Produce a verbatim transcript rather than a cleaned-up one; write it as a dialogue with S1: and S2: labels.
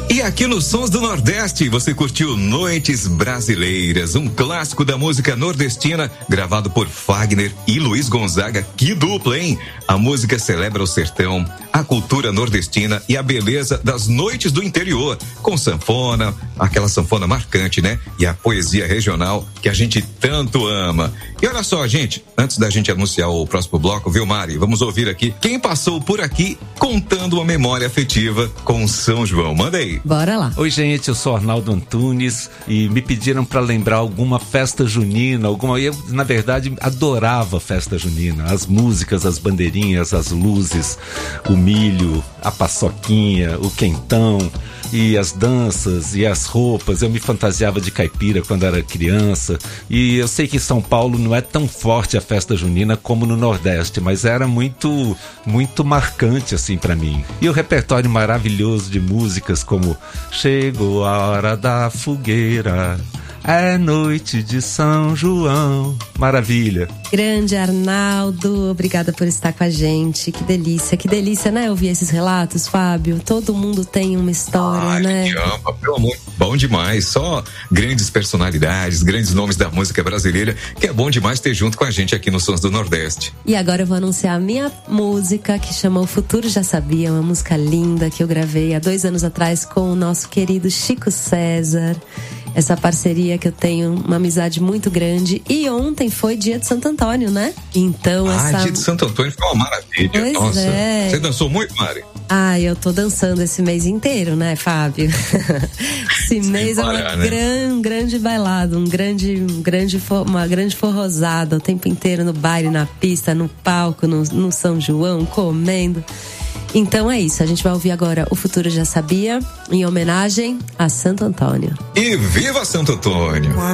S1: E aqui nos Sons do Nordeste, você curtiu Noites Brasileiras, um clássico da música nordestina, gravado por Fagner e Luiz Gonzaga. Que dupla, hein? A música celebra o sertão, a cultura nordestina e a beleza das noites do interior, com sanfona, aquela sanfona marcante, né? E a poesia regional que a gente tanto ama. E olha só, gente, antes da gente anunciar o próximo bloco, viu, Mari? Vamos ouvir aqui quem passou por aqui contando uma memória afetiva com São João. Manda aí.
S2: Bora lá.
S3: Oi, gente, eu sou Arnaldo Antunes e me pediram para lembrar alguma festa junina, alguma. Eu, na verdade, adorava festa junina. As músicas, as bandeirinhas, as luzes, o milho, a paçoquinha, o quentão e as danças e as roupas. Eu me fantasiava de caipira quando era criança. E eu sei que em São Paulo não é tão forte a festa junina como no Nordeste, mas era muito, muito marcante assim para mim. E o repertório maravilhoso de músicas como Chegou a hora da fogueira, é noite de São João. Maravilha.
S2: Grande Arnaldo, obrigada por estar com a gente. Que delícia, que delícia, né? Ouvir esses relatos, Fábio. Todo mundo tem uma história,
S1: Ai,
S2: né?
S1: Que ama, pelo amor. Bom demais. Só grandes personalidades, grandes nomes da música brasileira, que é bom demais ter junto com a gente aqui no Sons do Nordeste.
S2: E agora eu vou anunciar a minha música, que chama O Futuro Já Sabia, uma música linda que eu gravei há dois anos atrás com o nosso querido Chico César. Essa parceria que eu tenho, uma amizade muito grande. E ontem foi dia de Santo Antônio, né? Então
S1: ah,
S2: essa...
S1: dia de Santo Antônio foi uma maravilha.
S2: Pois
S1: Nossa.
S2: É.
S1: Você dançou muito, Mari?
S2: Ah, eu tô dançando esse mês inteiro, né, Fábio? Esse mês parar, é uma né? gran, um grande bailado, um grande, um grande, uma grande forrosada o tempo inteiro no baile, na pista, no palco, no, no São João, comendo. Então é isso, a gente vai ouvir agora O Futuro Já Sabia, em homenagem a Santo Antônio.
S1: E viva Santo Antônio!